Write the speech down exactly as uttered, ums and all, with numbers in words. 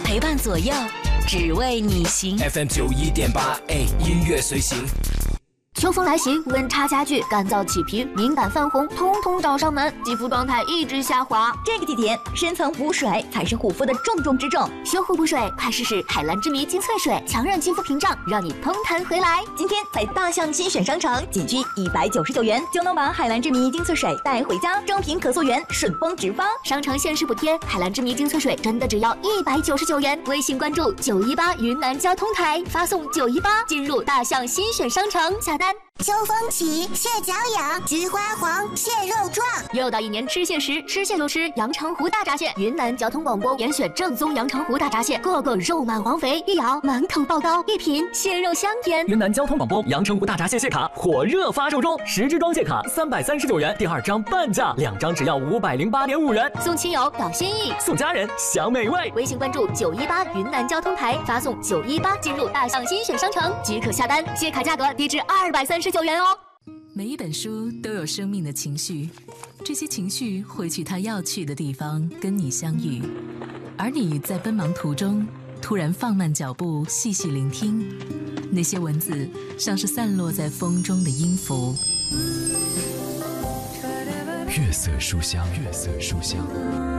陪伴左右，只为你行。 F M 九一点八 A 音乐随行。 秋风来袭，温差加剧，干燥起皮、敏感泛红，通通找上门，肌肤状态一直下滑。 这个季节，深层补水才是护肤的重中之重。 修护补水，快试试海蓝之谜精粹水，强韧肌肤屏障，让你通弹回来。 今天在大象新选商城，仅需一百九十九元就能把海蓝之谜精粹水带回家，正品可溯源，顺丰直发。 商城限时补贴，海蓝之谜精粹水真的只要一百九十九元。微信关注九一八云南交通台，发送九一八进入大象新选商城下单。 秋风起，蟹脚痒，菊花黄，蟹肉壮。 又到一年吃蟹时，吃蟹就吃阳澄湖大闸蟹。云南交通广播严选正宗阳澄湖大闸蟹，个个肉满黄肥，一咬满口爆膏，一品蟹肉香甜。 云南交通广播阳澄湖大闸蟹蟹卡火热发售中，十支装蟹卡三百三十九元，第二张半价，两张只要五百零八点五元。 送亲友表心意， 送家人享美味。 微信关注九一八云南交通台，发送九一八进入大象新选商城即可下单，蟹卡价格低至二百三十九元哦。 每一本书都有生命的情绪，这些情绪会去它要去的地方跟你相遇，而你在奔忙途中突然放慢脚步，细细聆听，那些文字像是散落在风中的音符。 月色书香，月色书香。